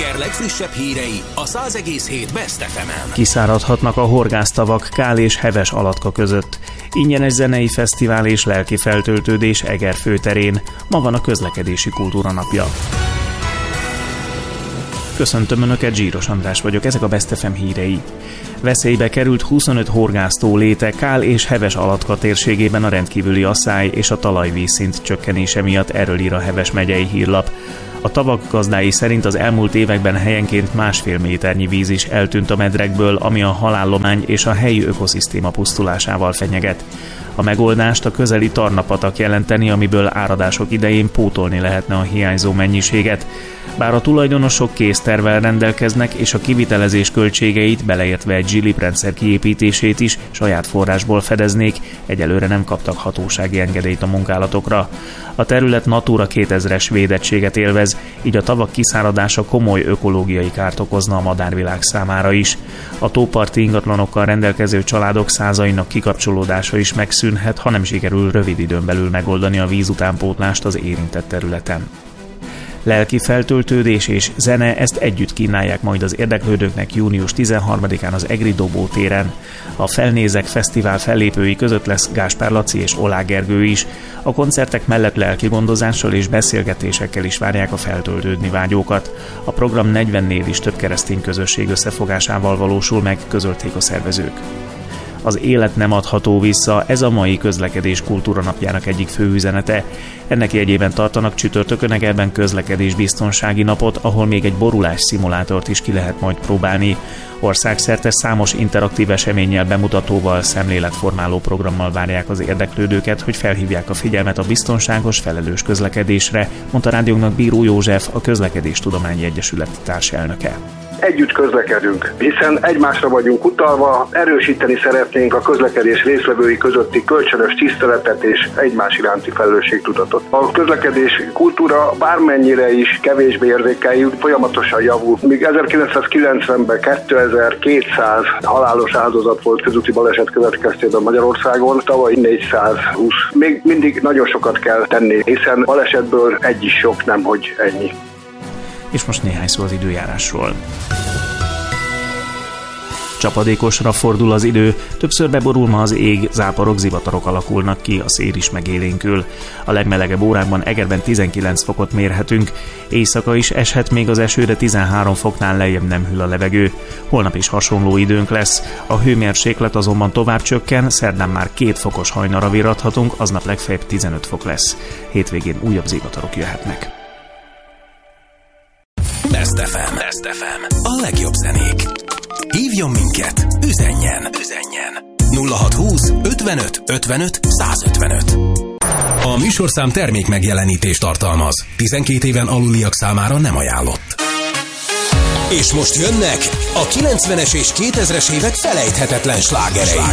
Eger legfrissebb hírei a 100,7 Best FM-en. Kiszáradhatnak a horgásztavak Kál és Heves Alatka között. Ingyenes zenei fesztivál és lelki feltöltődés Eger főterén. Ma van a közlekedési kultúra napja. Köszöntöm Önöket, Zsíros András vagyok, ezek a Best FM hírei. Veszélybe került 25 horgásztó léte Kál és Heves Alatka térségében a rendkívüli asszály és a talajvízszint csökkenése miatt, erről ír a Heves megyei hírlap. A tavak gazdái szerint az elmúlt években helyenként 1,5 méternyi víz is eltűnt a medrekből, ami a halállomány és a helyi ökoszisztéma pusztulásával fenyeget. A megoldást a közeli Tarna-patak jelenteni, amiből áradások idején pótolni lehetne a hiányzó mennyiséget. Bár a tulajdonosok késztervvel rendelkeznek, és a kivitelezés költségeit, beleértve egy GLIP rendszer kiépítését is saját forrásból fedeznék, egyelőre nem kaptak hatósági engedélyt a munkálatokra. A terület Natura 2000-es védettséget élvez, így a tavak kiszáradása komoly ökológiai kárt okozna a madárvilág számára is. A tóparti ingatlanokkal rendelkező családok százainak kikapcsolódása is megszűnhet, ha nem sikerül rövid időn belül megoldani a vízutánpótlást az érintett területen. Lelki feltöltődés és zene, ezt együtt kínálják majd az érdeklődőknek június 13-án az Egri Dobó téren. A Felnézek Fesztivál fellépői között lesz Gáspár Laci és Oláh Gergő is. A koncertek mellett lelki gondozással és beszélgetésekkel is várják a feltöltődni vágyókat. A program 40-nél is több keresztény közösség összefogásával valósul meg, közölték a szervezők. Az élet nem adható vissza, ez a mai közlekedés kultúra napjának egyik fő üzenete. Ennek jegyében tartanak csütörtökön Egerben közlekedésbiztonsági napot, ahol még egy borulás szimulátort is ki lehet majd próbálni. Országszerte számos interaktív eseménnyel, bemutatóval, szemléletformáló programmal várják az érdeklődőket, hogy felhívják a figyelmet a biztonságos, felelős közlekedésre, mondta rádiónknak Bíró József, a Közlekedéstudományi Egyesület társelnöke. Együtt közlekedünk, hiszen egymásra vagyunk utalva, erősíteni szeretnénk a közlekedés résztvevői közötti kölcsönös tiszteletet és egymás iránti felelősségtudatot. A közlekedés kultúra bármennyire is kevésbé érzékeljük, folyamatosan javul. Míg 1990-ben 2200 halálos áldozat volt közúti baleset következtében Magyarországon, tavaly 420. Még mindig nagyon sokat kell tenni, hiszen balesetből egy is sok, nemhogy ennyi. És most néhány szó az időjárásról. Csapadékosra fordul az idő, többször beborul ma az ég, záporok, zivatarok alakulnak ki, a szél is megélénkül. A legmelegebb órákban Egerben 19 fokot mérhetünk, éjszaka is eshet még az eső, de 13 foknál lejjebb nem hűl a levegő. Holnap is hasonló időnk lesz, a hőmérséklet azonban tovább csökken, szerdán már 2 fokos hajnalra virradhatunk, aznap legfeljebb 15 fok lesz. Hétvégén újabb zivatarok jöhetnek. Best FM. A legjobb zenék. Hívjon minket, üzenjen. 0620 55 55 155. A műsorszám termék megjelenítést tartalmaz. 12 éven aluliak számára nem ajánlott. És most jönnek a 90-es és 2000-es évek felejthetetlen slágerei.